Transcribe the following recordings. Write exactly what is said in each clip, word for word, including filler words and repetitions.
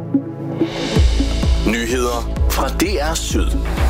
Nyheder fra D R Syd.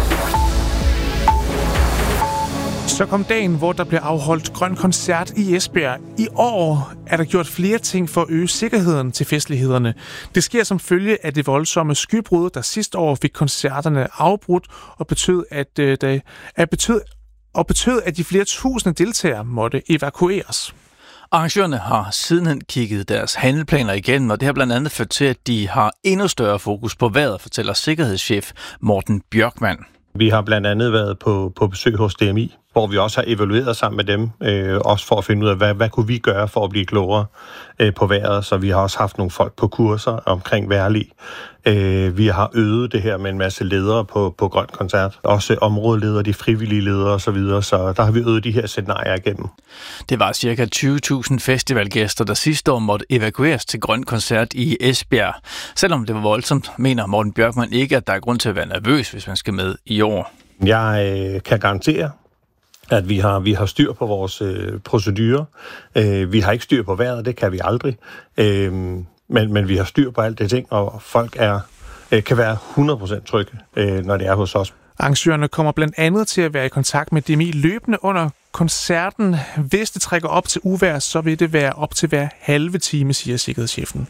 Så kom dagen, hvor der blev afholdt grøn koncert i Esbjerg. I år er der gjort flere ting for at øge sikkerheden til festlighederne. Det sker som følge af det voldsomme skybrud, der sidste år fik koncerterne afbrudt og betød, at, øh, der, at, betød, og betød, at de flere tusinde deltagere måtte evakueres. Arrangørerne har sidenhen kigget deres handleplaner igennem, og det har blandt andet ført til, at de har endnu større fokus på vejret, fortæller sikkerhedschef Morten Bjørkman. Vi har blandt andet været på, på besøg hos D M I, hvor vi også har evalueret sammen med dem, øh, også for at finde ud af, hvad, hvad kunne vi gøre for at blive klogere øh, på vejret. Så vi har også haft nogle folk på kurser omkring vejrlig. Øh, vi har øget det her med en masse ledere på, på Grøn Koncert. Også områdeledere, de frivillige ledere osv., så, så der har vi øget de her scenarier igennem. Det var ca. tyve tusind festivalgæster, der sidste år måtte evakueres til Grøn Koncert i Esbjerg. Selvom det var voldsomt, mener Morten Bjørkman ikke, at der er grund til at være nervøs, hvis man skal med i år. Jeg øh, kan garantere, at vi har, vi har styr på vores øh, procedurer. Øh, vi har ikke styr på vejret, det kan vi aldrig. Øh, men, men vi har styr på alt det ting, og folk er, øh, kan være hundrede procent trygge, øh, når det er hos os. Arrangørerne kommer blandt andet til at være i kontakt med D M I løbende under koncerten. Hvis det trækker op til uvejr, så vil det være op til hver halve time, siger sikkerhedschefen.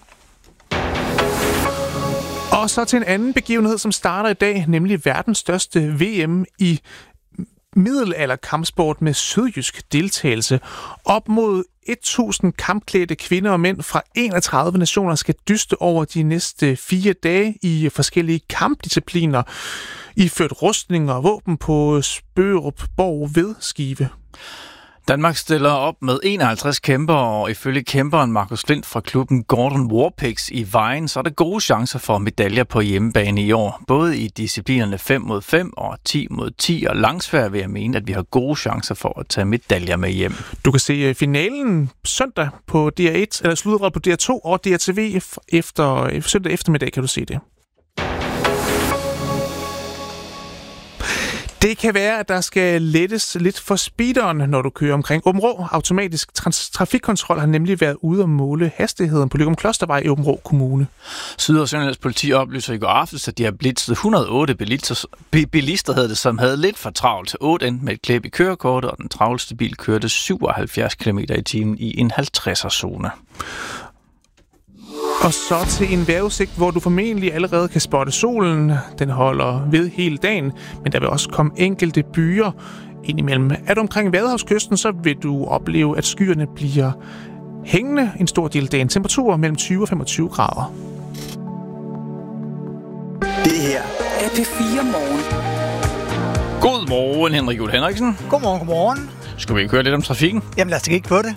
Og så til en anden begivenhed, som starter i dag, nemlig verdens største V M i middelalderkampsport med sydjysk deltagelse. Op mod tusind kampklædte kvinder og mænd fra enogtredive nationer skal dyste over de næste fire dage i forskellige kampdiscipliner, iført rustninger og våben på Spørup Borg ved Skive. Danmark stiller op med enoghalvtreds kæmpere, og ifølge kæmperen Markus Flint fra klubben Gordon Warpix i Vejen, så er der gode chancer for medaljer på hjemmebane i år. Både i disciplinerne fem mod fem og ti mod ti, og langsvær vil jeg mene, at vi har gode chancer for at tage medaljer med hjem. Du kan se finalen søndag på D R et, eller sluttet på D R to og D R T V efter, søndag eftermiddag, kan du se det. Det kan være, at der skal lettes lidt for speederen, når du kører omkring Aabenraa. Automatisk trans- trafikkontrol har nemlig været ude at måle hastigheden på Løgum Klostervej i Aabenraa Kommune. Syd- og Sønderjyllands politi oplyser i går aftes, at de har blitzet et hundrede og otte bilister, bilister havde det, som havde lidt for travlt. otte endte med et klip i kørekortet, og den travleste bil kørte syvoghalvfjerds kilometer i timen i en halvtredser-zone. Og så til en vejrudsigt, hvor du formentlig allerede kan spotte solen. Den holder ved hele dagen, men der vil også komme enkelte byer indimellem. Er du omkring Vadehavskysten, så vil du opleve, at skyerne bliver hængende en stor del af dagen. Temperaturer mellem tyve og femogtyve grader. Det her er P fire Morgen. Godmorgen, Henrik Juhl Henriksen. Godmorgen, godmorgen. Skal vi ikke høre lidt om trafikken? Jamen lad os ikke på det.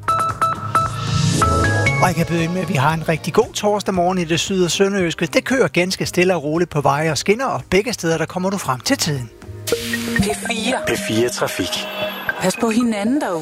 Og jeg kan byde med, at vi har en rigtig god torsdag morgen i det syd- og sønderjyske. Det kører ganske stille og roligt på veje og skinner, og begge steder der kommer du frem til tiden. P fire. P fire Trafik. Pas på hinanden derude.